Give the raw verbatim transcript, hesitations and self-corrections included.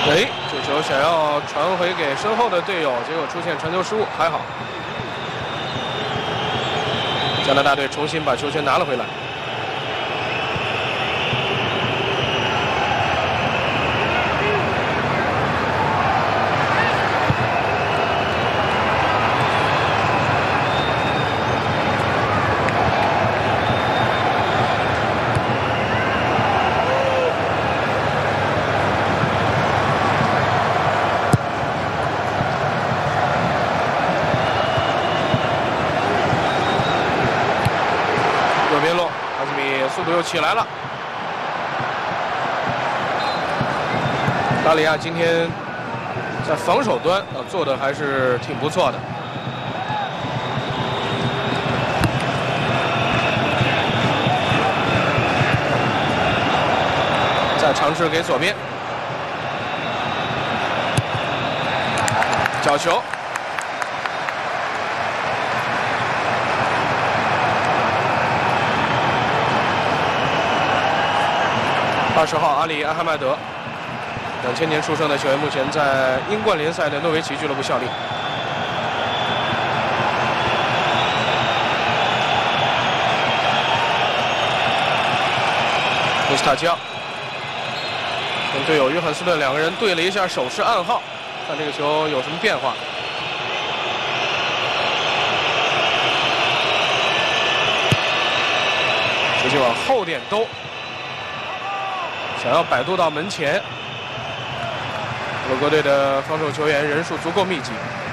哎，这球想要传回给身后的队友，结果出现传球失误，还好。加拿大队重新把球权拿了回来。速度又起来了。达里亚今天在防守端啊做的还是挺不错的。再尝试给左边角球。二十号阿里阿哈迈德，两千年出生的球员，目前在英冠联赛的诺维奇俱乐部效力。穆斯塔基奥跟队友约翰斯顿两个人对了一下手势暗号，看这个球有什么变化。直接往后点兜。想要摆渡到门前，俄国队的防守球员人数足够密集。